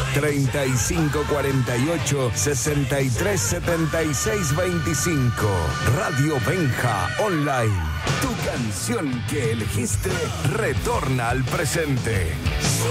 3548-637625. Radio Benja Online. Tu canción que elegiste retorna al presente.